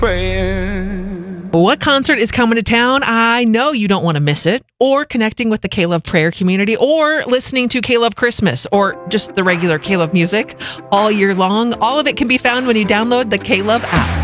prayer. What concert is coming to town? I know you don't want to miss it. Or connecting with the K-Love prayer community, or listening to K-Love Christmas, or just the regular K-Love music all year long. All of it can be found when you download the K-Love app.